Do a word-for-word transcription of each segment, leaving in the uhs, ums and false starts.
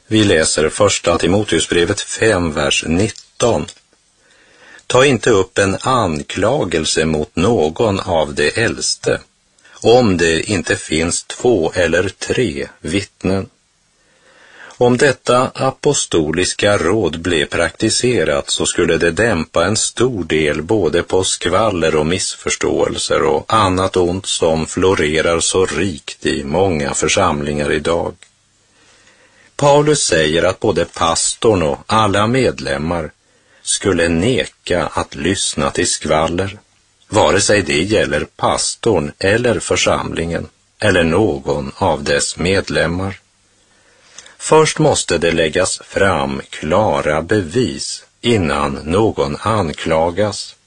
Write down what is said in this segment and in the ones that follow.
Vi läser första Timoteusbrevet fem, vers nitton. Ta inte upp en anklagelse mot någon av de äldste, om det inte finns två eller tre vittnen. Om detta apostoliska råd blev praktiserat så skulle det dämpa en stor del både på skvaller och missförståelser och annat ont som florerar så rikt i många församlingar idag. Paulus säger att både pastorn och alla medlemmar skulle neka att lyssna till skvaller, vare sig det gäller pastorn eller församlingen eller någon av dess medlemmar. Först måste det läggas fram klara bevis innan någon anklagas.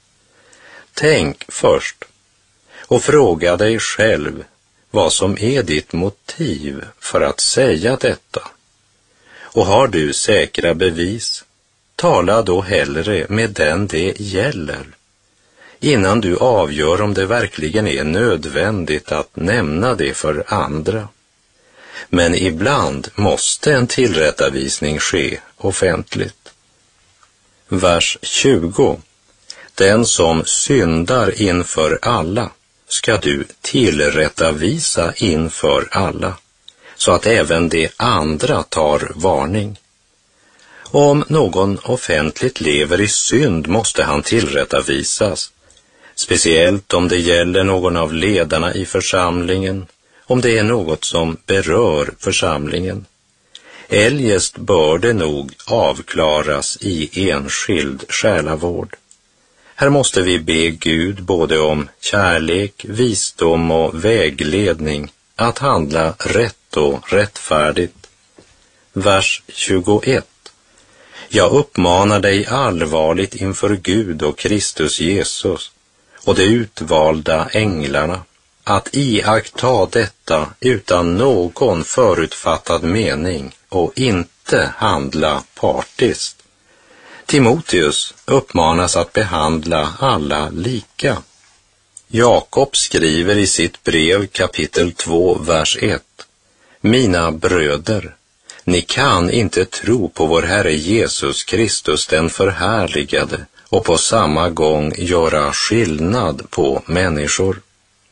Tänk först och fråga dig själv vad som är ditt motiv för att säga detta. Och har du säkra bevis, tala då hellre med den det gäller, innan du avgör om det verkligen är nödvändigt att nämna det för andra. Men ibland måste en tillrättavisning ske offentligt. Vers tjugo. Den som syndar inför alla ska du tillrättavisa inför alla, så att även de andra tar varning. Om någon offentligt lever i synd måste han tillrättavisas, speciellt om det gäller någon av ledarna i församlingen, om det är något som berör församlingen. Eljest bör det nog avklaras i enskild själavård. Här måste vi be Gud både om kärlek, visdom och vägledning att handla rätt och rättfärdigt. Vers tjugoett. Jag uppmanar dig allvarligt inför Gud och Kristus Jesus och de utvalda änglarna att iaktta detta utan någon förutfattad mening och inte handla partiskt. Timoteus uppmanas att behandla alla lika. Jakob skriver i sitt brev kapitel två, vers ett. Mina bröder, ni kan inte tro på vår Herre Jesus Kristus den förhärligade och på samma gång göra skillnad på människor.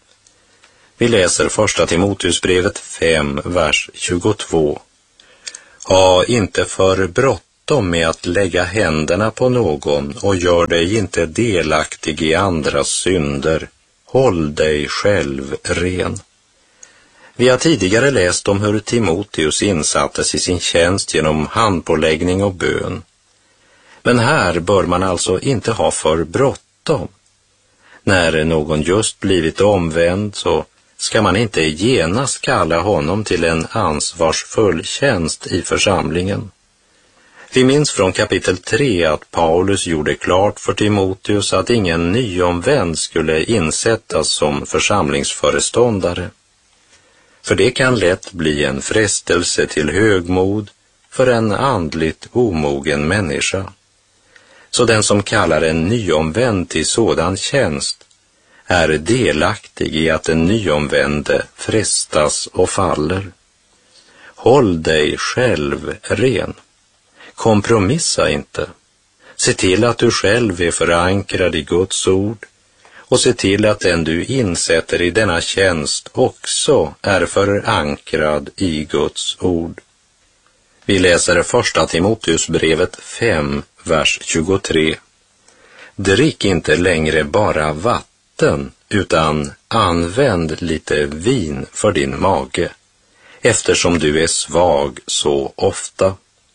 Vi läser första Timoteusbrevet fem, vers tjugotvå. Ha inte för bråttom med att lägga händerna på någon och gör dig inte delaktig i andras synder. Håll dig själv ren. Vi har tidigare läst om hur Timoteus insattes i sin tjänst genom handpåläggning och bön. Men här bör man alltså inte ha för bråttom. När någon just blivit omvänd så ska man inte genast kalla honom till en ansvarsfull tjänst i församlingen. Vi minns från kapitel tre att Paulus gjorde klart för Timoteus att ingen nyomvänd skulle insättas som församlingsföreståndare. För det kan lätt bli en frestelse till högmod för en andligt omogen människa. Så den som kallar en nyomvänd till sådan tjänst är delaktig i att den nyomvände frestas och faller. Håll dig själv ren. Kompromissa inte. Se till att du själv är förankrad i Guds ord och se till att den du insätter i denna tjänst också är förankrad i Guds ord. Vi läser första Timoteusbrevet fem, vers tjugotre. Drick inte längre bara vatten, utan använd lite vin för din mage, eftersom du är svag så ofta.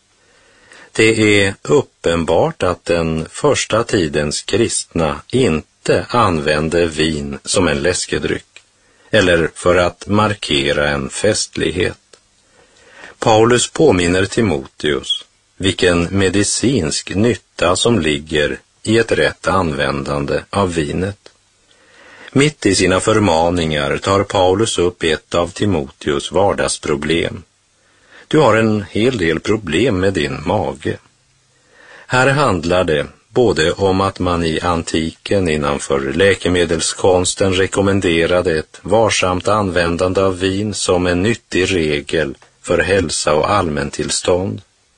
Det är uppenbart att den första tidens kristna inte använde vin som en läskedryck eller för att markera en festlighet. Paulus påminner Timoteus vilken medicinsk nytta som ligger i ett rätt användande av vinet. Mitt i sina förmaningar tar Paulus upp ett av Timoteus vardagsproblem. Du har en hel del problem med din mage. Här handlar det både om att man i antiken innanför läkemedelskonsten rekommenderade ett varsamt användande av vin som en nyttig regel för hälsa och allmäntillstånd.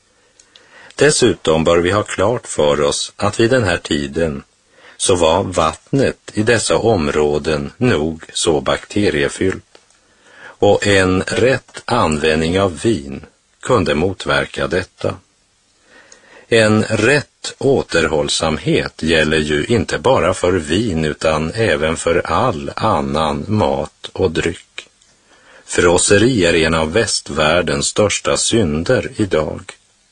Dessutom bör vi ha klart för oss att vid den här tiden så var vattnet i dessa områden nog så bakteriefyllt, och en rätt användning av vin kunde motverka detta. En rätt återhållsamhet gäller ju inte bara för vin utan även för all annan mat och dryck. Frosseri är en av västvärldens största synder idag.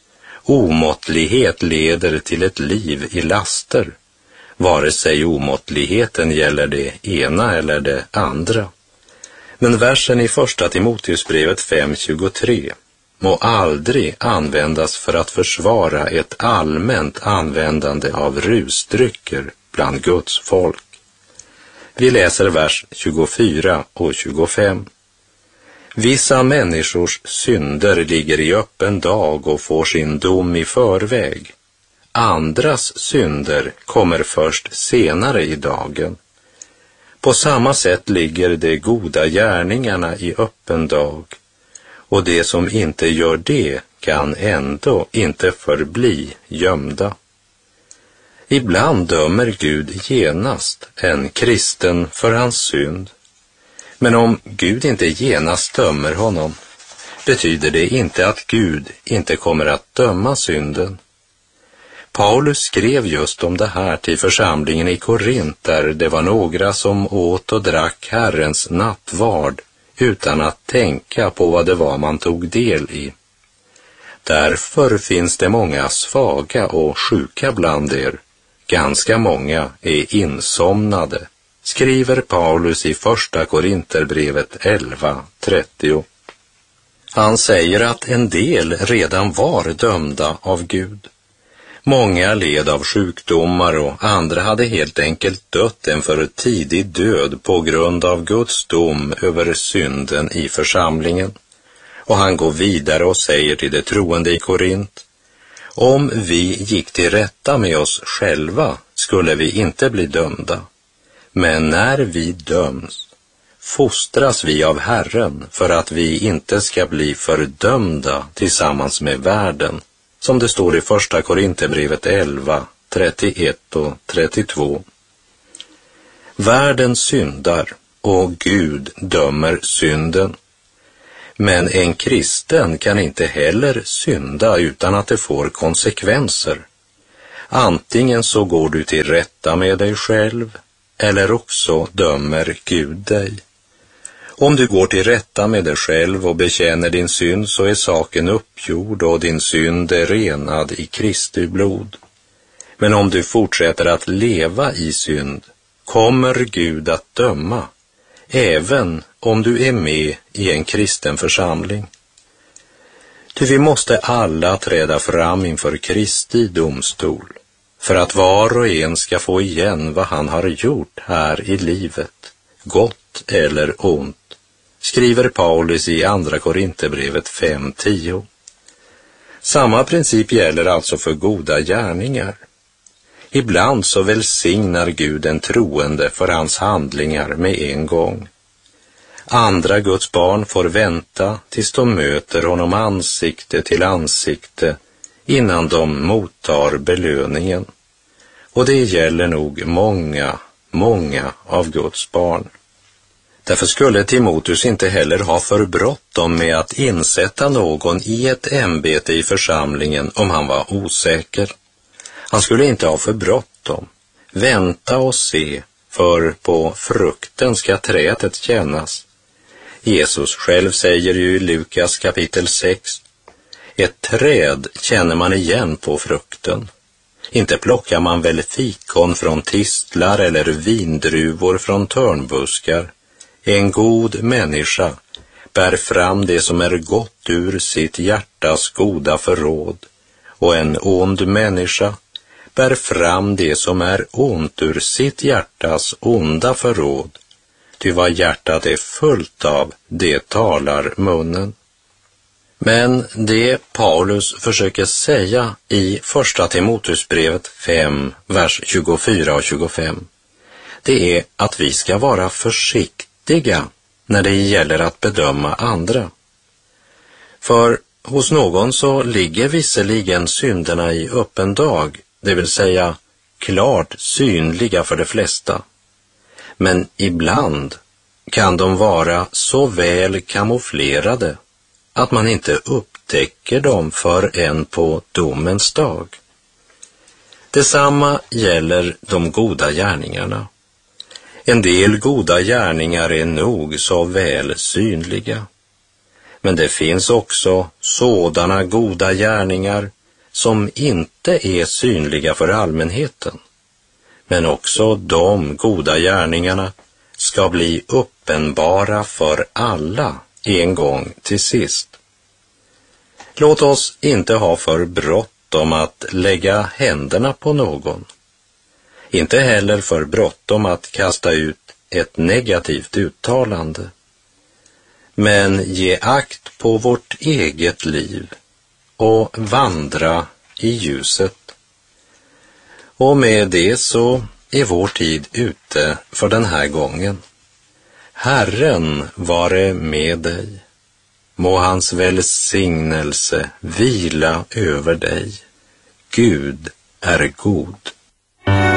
Omåttlighet leder till ett liv i laster, vare sig omåttligheten gäller det ena eller det andra. Men versen i första Timoteusbrevet fem tjugotre må aldrig användas för att försvara ett allmänt användande av rusdrycker bland Guds folk. Vi läser vers tjugofyra och tjugofem. Vissa människors synder ligger i öppen dag och får sin dom i förväg. Andras synder kommer först senare i dagen. På samma sätt ligger de goda gärningarna i öppen dag, och det som inte gör det kan ändå inte förbli gömda. Ibland dömer Gud genast en kristen för hans synd. Men om Gud inte genast dömer honom, betyder det inte att Gud inte kommer att döma synden. Paulus skrev just om det här till församlingen i Korint, där det var några som åt och drack Herrens nattvard utan att tänka på vad det var man tog del i. Därför finns det många svaga och sjuka bland er. Ganska många är insomnade, skriver Paulus i första Korinterbrevet elva trettio. Han säger att en del redan var dömda av Gud. Många led av sjukdomar och andra hade helt enkelt dött en för tidig död på grund av Guds dom över synden i församlingen. Och han går vidare och säger till de troende i Korint: om vi gick till rätta med oss själva skulle vi inte bli dömda. Men när vi döms fostras vi av Herren för att vi inte ska bli fördömda tillsammans med världen, som det står i första Korinterbrevet elva trettioett och trettiotvå. Världen syndar och Gud dömer synden. Men en kristen kan inte heller synda utan att det får konsekvenser. Antingen så går du till rätta med dig själv, eller också dömer Gud dig. Om du går till rätta med dig själv och bekänner din synd, så är saken uppgjord och din synd är renad i Kristi blod. Men om du fortsätter att leva i synd, kommer Gud att döma, även om du är med i en kristen församling. Ty vi måste alla träda fram inför Kristi domstol, för att var och en ska få igen vad han har gjort här i livet, gott eller ont, skriver Paulus i andra Korinterbrevet fem tio. Samma princip gäller alltså för goda gärningar. Ibland så välsignar Gud en troende för hans handlingar med en gång. Andra Guds barn får vänta tills de möter honom ansikte till ansikte innan de mottar belöningen. Och det gäller nog många, många av Guds barn. Därför skulle Timoteus inte heller ha för bråttom med att insätta någon i ett ämbete i församlingen om han var osäker. Han skulle inte ha för bråttom. Vänta och se, för på frukten ska trädet kännas. Jesus själv säger ju i Lukas kapitel sex: ett träd känner man igen på frukten. Inte plockar man väl fikon från tistlar eller vindruvor från törnbuskar. En god människa bär fram det som är gott ur sitt hjärtas goda förråd, och en ond människa bär fram det som är ont ur sitt hjärtas onda förråd. Ty vad hjärtat är fullt av, det talar munnen. Men det Paulus försöker säga i första Timoteusbrevet fem, vers tjugofyra och tjugofem, det är att vi ska vara försiktiga när det gäller att bedöma andra. För hos någon så ligger visserligen synderna i öppen dag, det vill säga klart synliga för de flesta. Men ibland kan de vara så väl kamouflerade att man inte upptäcker dem förrän på domens dag. Detsamma gäller de goda gärningarna. En del goda gärningar är nog så väl synliga. Men det finns också sådana goda gärningar som inte är synliga för allmänheten. Men också de goda gärningarna ska bli uppenbara för alla en gång till sist. Låt oss inte ha för bråttom att lägga händerna på någon. Inte heller för bråttom att kasta ut ett negativt uttalande. Men ge akt på vårt eget liv och vandra i ljuset. Och med det så är vår tid ute för den här gången. Herren vare med dig. Må hans välsignelse vila över dig. Gud är god.